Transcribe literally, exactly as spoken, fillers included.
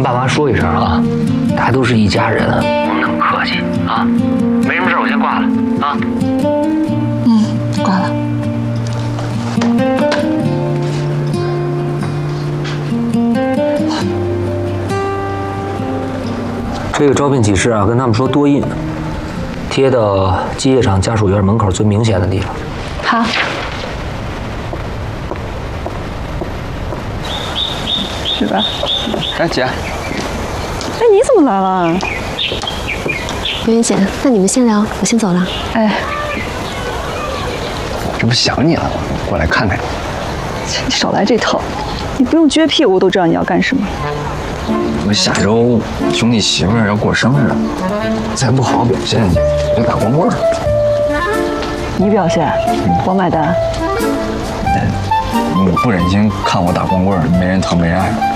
爸妈说一声啊，大家都是一家人，甭那么客气啊。没什么事，我先挂了啊。 嗯，挂了。 这个招聘启事啊，跟他们说多印，贴到机械厂家属院门口最明显的地方。 好。是吧？ 哎，姐。哎， 你怎么来了？ 刘云姐，那你们先聊，我先走了。 哎， 这不想你了吗？过来看看你。 你少来这套，你不用撅屁股，我都知道你要干什么。 我下周兄弟媳妇儿要过生日，再不好好表现，我就打光棍了。 你表现，我买单。 我不忍心看我打光棍，没人疼没人爱。